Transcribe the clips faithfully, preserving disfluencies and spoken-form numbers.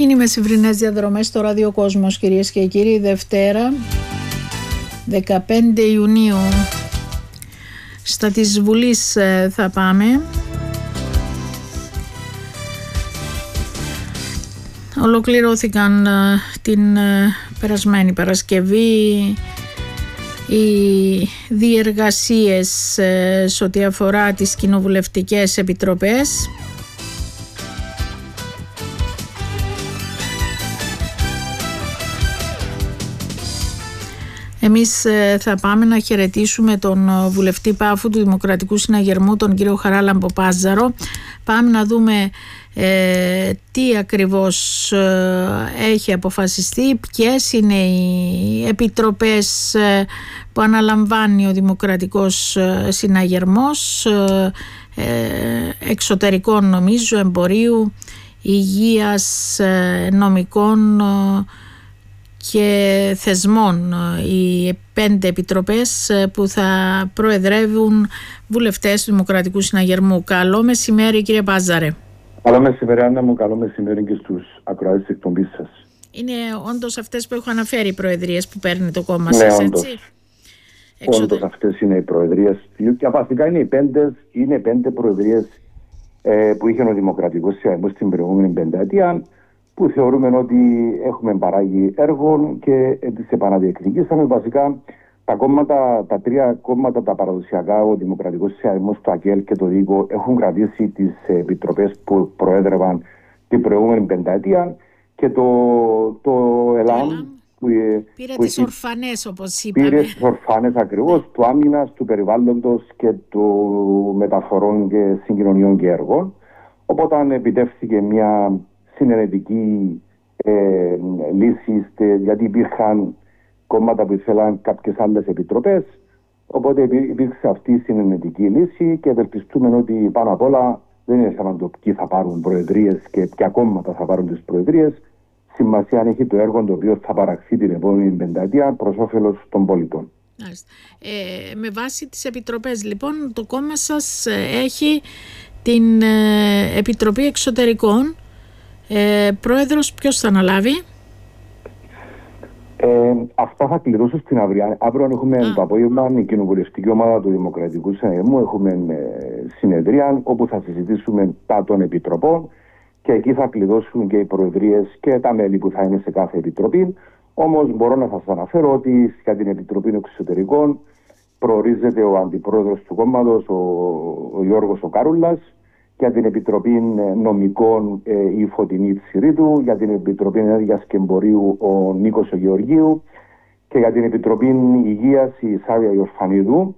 Είναι οι μεσημβρινές διαδρομές στο ραδιοκόσμος, κυρίες και κύριοι. Δευτέρα δεκαπέντε Ιουνίου. Στα της Βουλής θα πάμε. Ολοκληρώθηκαν την περασμένη Παρασκευή οι διεργασίες σε ό,τι αφορά τις κοινοβουλευτικές επιτροπές. Εμείς θα πάμε να χαιρετήσουμε τον βουλευτή Πάφου του Δημοκρατικού Συναγερμού, τον κύριο Χαράλαμπο Πάζαρο. Πάμε να δούμε ε, τι ακριβώς ε, έχει αποφασιστεί, ποιες είναι οι επιτροπές ε, που αναλαμβάνει ο Δημοκρατικός Συναγερμός, ε, ε, εξωτερικών νομίζω, εμπορίου, υγείας, ε, νομικών ε, και θεσμών, οι πέντε επιτροπές που θα προεδρεύουν βουλευτές του Δημοκρατικού Συναγερμού. Καλό μεσημέρι, κύριε Πάζαρε. Καλό μεσημέρι, Άννα μου. Καλό μεσημέρι και στους ακροατές της εκπομπής σας. Είναι όντως αυτές που έχω αναφέρει οι προεδρίες που παίρνει το κόμμα ναι, σας, όντως. έτσι? Όντως αυτές είναι οι προεδρίες. Και βασικά είναι οι πέντε, είναι πέντε προεδρίες ε, που είχε ο Δημοκρατικός Συναγερμός στην προηγούμενη πενταετία, που θεωρούμε ότι έχουμε παράγει έργων και τις επαναδιεκδικήσαμε. Βασικά τα κόμματα, τα τρία κόμματα τα παραδοσιακά, ο Δημοκρατικός Συναγερμός, το ΑΚΕΛ και το ΔΥΚΟ, έχουν κρατήσει τις επιτροπές που προέδρευαν την προηγούμενη πενταετία, και το, το ΕΛΑΜ που, πήρε που τις ορφανές, όπως είπαμε. Πήρε τις ορφανές ακριβώς, του άμυνας, του περιβάλλοντος και του μεταφορών και συγκοινωνιών και έργων. Οπότε επιτεύχθηκε μια συνενετική ε, λύση, γιατί υπήρχαν κόμματα που ήθελαν κάποιες άλλες επιτροπές. Οπότε υπήρξε αυτή η συνενετική λύση και ευελπιστούμε ότι πάνω απ' όλα δεν είναι θέμα το ποιοι θα πάρουν προεδρίες και ποια κόμματα θα πάρουν τις προεδρίες. Σημασία αν έχει το έργο το οποίο θα παραχθεί την επόμενη πενταετία προς όφελος των πολιτών. Ε, με βάση τις επιτροπές, λοιπόν, το κόμμα σας έχει την ε, Επιτροπή Εξωτερικών. Ε, πρόεδρος ποιος θα αναλάβει? Ε, αυτά θα κληρώσω στην αύριο. Αύριο έχουμε Α. το απόγευμα η κοινοβουλευτική ομάδα του Δημοκρατικού Συναγερμού. Έχουμε ε, συνεδρία όπου θα συζητήσουμε τα των επιτροπών και εκεί θα κλειδώσουν και οι προεδρίες και τα μέλη που θα είναι σε κάθε επιτροπή. Όμως μπορώ να σας αναφέρω ότι για την Επιτροπή Εξωτερικών προορίζεται ο αντιπρόεδρος του κόμματος, ο, ο Γιώργος ο Κάρουλας. Για την Επιτροπή Νομικών ε, η Φωτεινή Τσιρίδου, για την Επιτροπή Ενέργειας και Εμπορίου ο Νίκος ο Γεωργίου και για την Επιτροπή Υγείας η Σάβια Ιορφανίδου.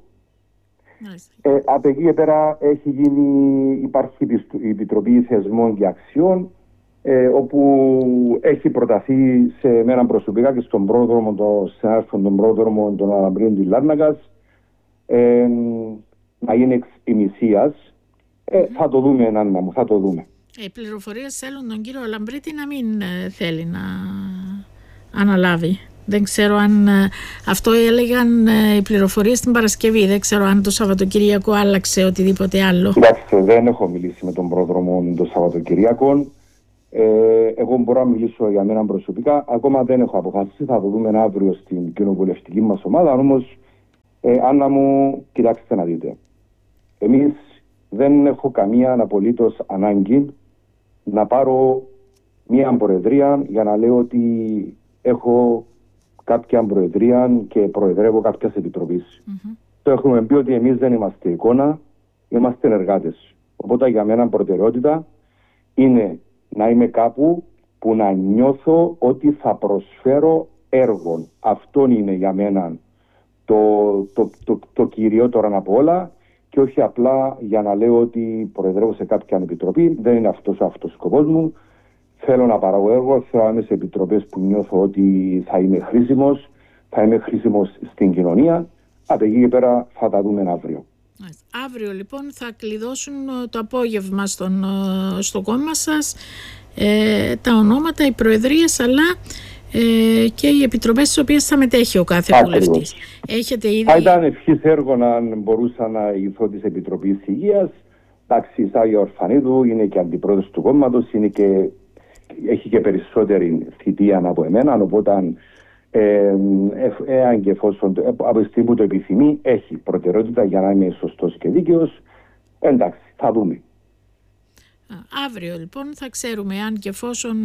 Ε, από εκεί και πέρα έχει γίνει, υπάρχει η Επιτροπή Θεσμών και Αξιών, ε, όπου έχει προταθεί σε μένα προσωπικά και στον πρόδρομο, τον συνάδελφο των πρόδρομων των Αλαμπρίων της Λάρνακας, ε, να γίνει εξ ημισίας. Ε, θα το δούμε, Άννα μου, θα το δούμε. Οι πληροφορίες θέλουν τον κύριο Λαμπρίτη να μην ε, θέλει να αναλάβει. Δεν ξέρω αν ε, αυτό έλεγαν ε, οι πληροφορίες την Παρασκευή. Δεν ξέρω αν το Σαββατοκυριακό άλλαξε οτιδήποτε άλλο. Κοιτάξτε, δεν έχω μιλήσει με τον πρόδρομο των Σαββατοκυριακών. Ε, εγώ μπορώ να μιλήσω για μένα προσωπικά. Ακόμα δεν έχω αποφασίσει. Θα το δούμε αύριο στην κοινοβουλευτική μας ομάδα. Όμως, ε, Άννα μου, κοιτάξτε να δείτε. Εμείς δεν έχω καμία απολύτως ανάγκη να πάρω μία προεδρία για να λέω ότι έχω κάποια προεδρία και προεδρεύω κάποιας επιτροπής. Mm-hmm. Το έχουμε πει ότι εμείς δεν είμαστε εικόνα, είμαστε εργάτες. Οπότε για μένα προτεραιότητα είναι να είμαι κάπου που να νιώθω ότι θα προσφέρω έργο. Αυτό είναι για μένα το, το, το, το, το κυριότερο από όλα. Και όχι απλά για να λέω ότι προεδρεύω σε κάποια επιτροπή. Δεν είναι αυτός ο αυτός σκοπός μου. Θέλω να παράγω έργο, θέλω να είμαι σε επιτροπές που νιώθω ότι θα είμαι χρήσιμος, θα είμαι χρήσιμος στην κοινωνία. Από εκεί και πέρα θα τα δούμε αύριο. Αύριο λοιπόν θα κλειδώσουν το απόγευμα στον, στο κόμμα σας ε, τα ονόματα, οι προεδρίες, αλλά ε, και οι επιτροπές στις οποίες θα μετέχει ο κάθε βουλευτής. Έχετε ήδη... Θα ήταν ευχής έργο να μπορούσα να ηγηθώ της Επιτροπής Υγείας. Εντάξει, η Σάγια Ορφανίδου είναι και αντιπρόεδρος του κόμματος, είναι και έχει και περισσότερη θητεία από εμένα, οπότε ε, εάν και εφόσον από τη στιγμή που το επιθυμεί, έχει προτεραιότητα για να είμαι σωστός και δίκαιος. Εντάξει, θα δούμε. Αύριο λοιπόν θα ξέρουμε αν και εφόσον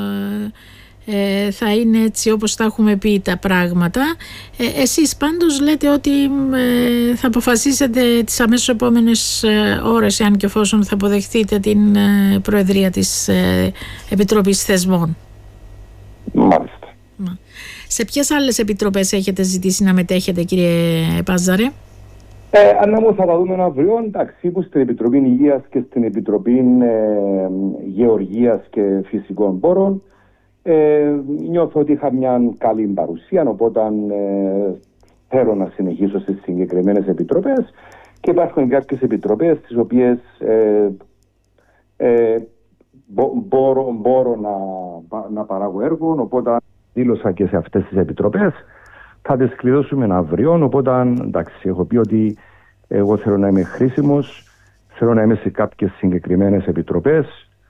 ε, θα είναι έτσι όπως τα έχουμε πει τα πράγματα. Ε, εσείς πάντως λέτε ότι ε, θα αποφασίσετε τις αμέσως επόμενες ε, ώρες αν και εφόσον θα αποδεχτείτε την ε, Προεδρία της ε, Επιτροπής Θεσμών. Μάλιστα. Σε ποιες άλλες επιτροπές έχετε ζητήσει να μετέχετε, κύριε Πάζαρε? Ε, αν όμως θα τα δούμε αύριο, εντάξει, που στην Επιτροπή Υγείας και στην Επιτροπή ε, Γεωργίας και Φυσικών Πόρων ε, νιώθω ότι είχα μια καλή παρουσία, οπότε ε, θέλω να συνεχίσω στις συγκεκριμένες επιτροπές και υπάρχουν κάποιες επιτροπές τις οποίες ε, ε, μπο, μπορώ, μπορώ να, να παράγω έργο, οπότε δήλωσα και σε αυτές τις επιτροπές. Θα τις κλειδώσουμε αύριο, οπότε εντάξει, έχω πει ότι εγώ θέλω να είμαι χρήσιμος, θέλω να είμαι σε κάποιες συγκεκριμένες επιτροπές.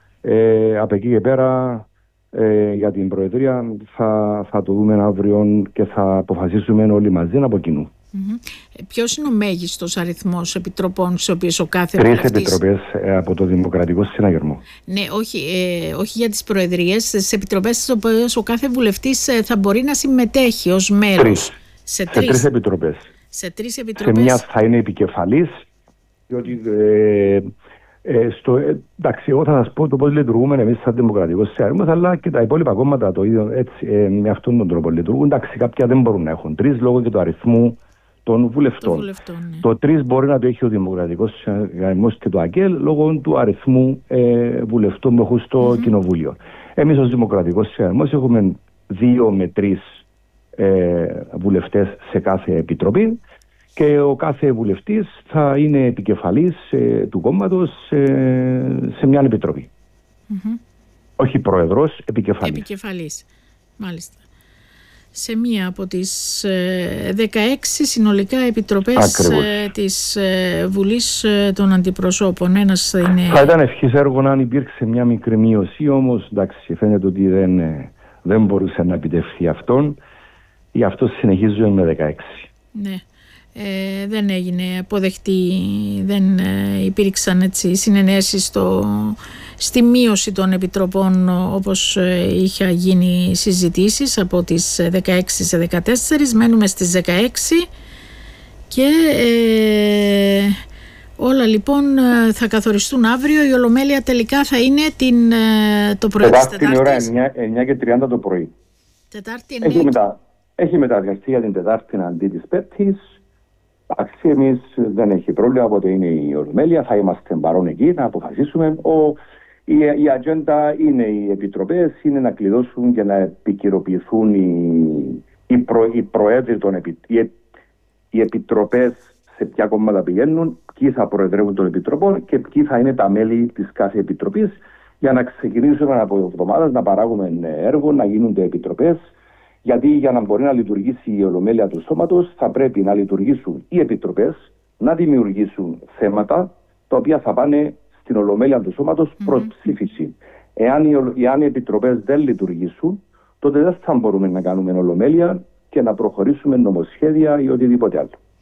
Ε, από εκεί και πέρα ε, για την Προεδρία θα, θα το δούμε αύριο και θα αποφασίσουμε όλοι μαζί από κοινού. Mm-hmm. Ποιος είναι ο μέγιστος αριθμός επιτροπών σε οποίες ο κάθε Τρεις βουλευτής... επιτροπές ε, από το Δημοκρατικό Συναγερμό. Ναι, όχι, ε, όχι για τις προεδρίες, στις επιτροπές στις οποίες ο κάθε βουλευτής ε, θα μπορεί να συμμετέχει ως μέλος. Τρεις. Σε, σε τρεις. τρεις επιτροπές. Σε τρεις επιτροπές. Σε μια θα είναι επικεφαλής, διότι ε, ε, στο, ε, εντάξει, εγώ θα σας πω το πώς λειτουργούμε εμείς σαν Δημοκρατικός Συναγερμός, αλλά και τα υπόλοιπα κόμματα το ίδιο έτσι, ε, με αυτόν τον τρόπο λειτουργούν. Εντάξει, κάποια δεν μπορούν να έχουν τρεις λόγω και του αριθμού των βουλευτών. Το, βουλευτών, ναι. Το τρεις μπορεί να το έχει ο Δημοκρατικός Συναγερμός και το ΑΚΕΛ λόγω του αριθμού ε, βουλευτών που έχουν στο mm-hmm. Κοινοβούλιο. Εμείς ως Δημοκρατικός Συναγερμός έχουμε δύο με τρεις ε, βουλευτές σε κάθε επιτροπή και ο κάθε βουλευτής θα είναι επικεφαλής ε, του κόμματος ε, σε μια επιτροπή. Mm-hmm. Όχι πρόεδρος, επικεφαλής. Επικεφαλής, μάλιστα. Σε μία από τις ε, δεκαέξι συνολικά επιτροπές ε, της ε, Βουλής ε, των Αντιπροσώπων. Ένας είναι... Θα ήταν ευχής έργο αν υπήρξε μια μικρή μείωση, όμως εντάξει, φαίνεται ότι δεν, ε, δεν μπορούσε να επιτευχθεί αυτόν. Γι' αυτό συνεχίζουμε με δεκαέξι. Ναι. Ε, δεν έγινε αποδεκτή, δεν ε, υπήρξαν έτσι συνενέσεις στο, στη μείωση των επιτροπών όπως ε, είχε γίνει συζητήσεις από τις δεκαέξι σε δεκατέσσερα. Μένουμε στις δεκαέξι και ε, όλα λοιπόν θα καθοριστούν αύριο. Η Ολομέλεια τελικά θα είναι την, το πρωί της Τετάρτης. Τετάρτη ώρα εννιά και τριάντα το πρωί. Τετάρτη εννιά... Έχει, μετα... Έχει μεταδιαστεί για την Τετάρτη αντί της Πέμπτης. Εντάξει, εμείς δεν έχει πρόβλημα, οπότε είναι η Ολομέλεια, θα είμαστε παρόν εκεί να αποφασίσουμε. Ο, η, η ατζέντα είναι οι επιτροπές, είναι να κλειδώσουν και να επικαιροποιηθούν οι, οι, προ, οι προέδροι των επι, οι, οι επιτροπές σε ποια κόμματα πηγαίνουν, ποιοι θα προεδρεύουν των επιτροπών και ποιοι θα είναι τα μέλη της κάθε επιτροπής για να ξεκινήσουμε από εβδομάδας να παράγουμε έργο, να γίνονται επιτροπές. Γιατί για να μπορεί να λειτουργήσει η Ολομέλεια του Σώματος θα πρέπει να λειτουργήσουν οι επιτροπές, να δημιουργήσουν θέματα τα οποία θα πάνε στην Ολομέλεια του Σώματος mm-hmm. προς ψήφιση. Εάν οι, εάν οι επιτροπές δεν λειτουργήσουν, τότε δεν θα μπορούμε να κάνουμε Ολομέλεια και να προχωρήσουμε νομοσχέδια ή οτιδήποτε άλλο.